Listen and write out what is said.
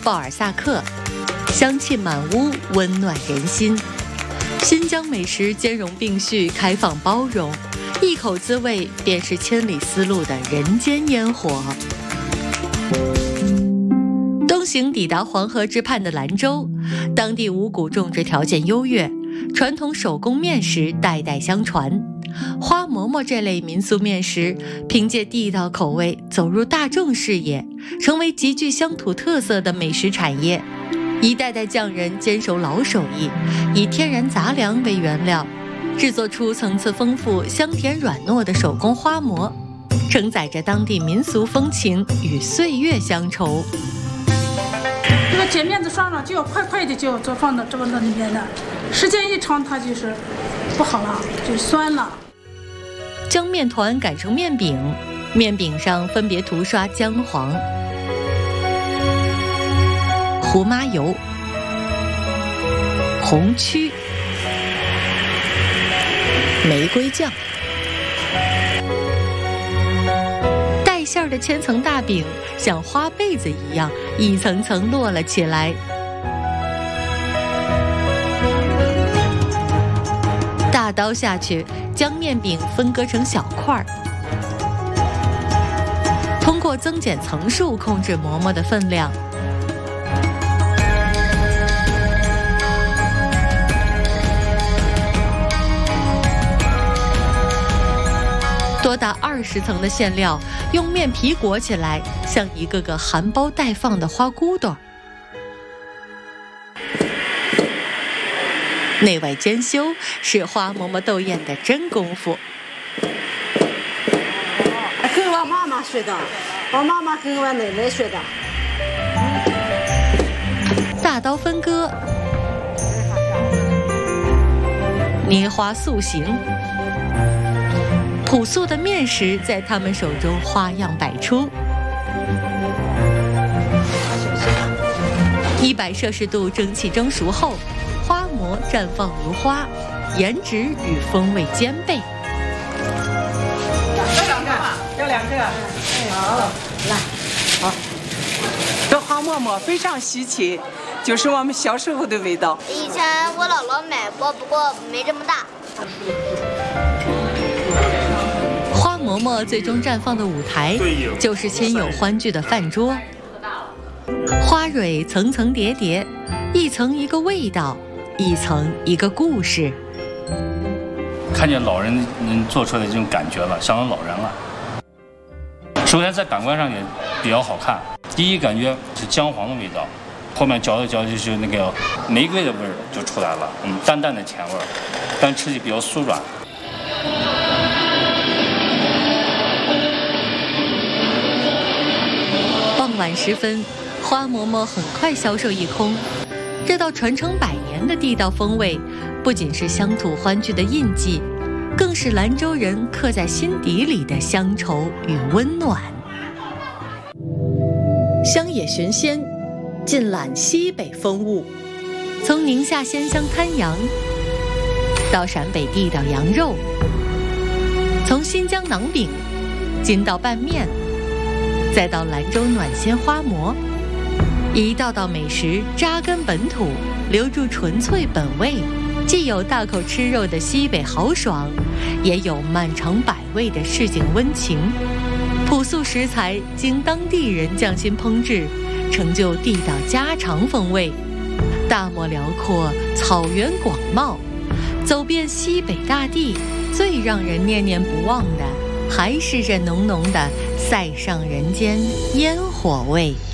鲍尔萨克，香气满屋，温暖人心。新疆美食兼容并蓄，开放包容，一口滋味便是千里丝路的人间烟火。东行抵达黄河之畔的兰州，当地五谷种植条件优越，传统手工面食代代相传。花馍馍这类民俗面食，凭借地道口味走入大众视野，成为极具乡土特色的美食产业。一代代匠人坚守老手艺，以天然杂粮为原料，制作出层次丰富、香甜软糯的手工花馍，承载着当地民俗风情与岁月乡愁。 这个碱面子刷上就要快快的就放到这个里面的，时间一长它就是不好了，就酸了。 将面团擀成面饼，面饼上分别涂刷姜黄、胡麻油、红曲、玫瑰酱。带馅儿的千层大饼像花被子一样，一层层摞了起来。大刀下去，将面饼分割成小块儿，通过增减层数控制馍馍的分量。多达20层的馅料用面皮裹起来，像一个个含苞待放的花骨朵，内外兼修，是花馍馍斗艳的真功夫。 跟我妈妈学的，我妈妈跟我奶奶学的。 大刀分割，捏花塑形，朴素的面食在他们手中花样百出。100摄氏度蒸汽蒸熟后，花馍绽放如花，颜值与风味兼备。 要两个。好，来，好。这花馍馍非常稀奇，就是我们小时候的味道。 以前我姥姥买过，不过没这么大。 花馍馍最终绽放的舞台，就是亲友欢聚的饭桌。花蕊层层叠叠，一层一个味道，一层一个故事。 看见老人做出来的这种感觉了，想到老人了。首先在感官上也比较好看，第一感觉是姜黄的味道，后面嚼着嚼着就是那个玫瑰的味儿就出来了，淡淡的甜味儿，但吃起比较酥软。 傍晚时分，花馍馍很快销售一空。这道传承100年的地道风味，不仅是乡土欢聚的印记，更是兰州人刻在心底里的乡愁与温暖。乡野寻仙，尽览西北风物，从宁夏鲜香滩羊到陕北地道羊肉，从新疆馕饼筋道拌面，再到兰州暖鲜花馍，一道道美食扎根本土，留住纯粹本味，既有大口吃肉的西北豪爽，也有漫长百味的市井温情。朴素食材经当地人匠心烹制，成就地道家常风味。大漠辽阔，草原广袤，走遍西北大地，最让人念念不忘的，还是这浓浓的塞上人间烟火味。